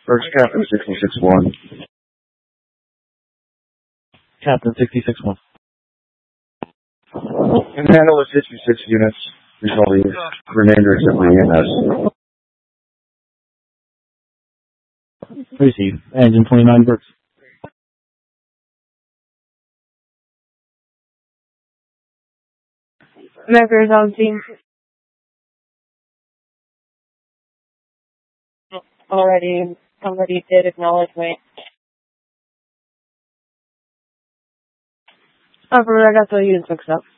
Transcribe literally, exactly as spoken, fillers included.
First Captain sixty-six one. Captain sixty-six one. Can handle with fifty-six units. Result the remainder except for the E M S. Receive. Engine twenty-nine works. Members on team. Already, somebody did acknowledge me. Oh, I got the units mixed up.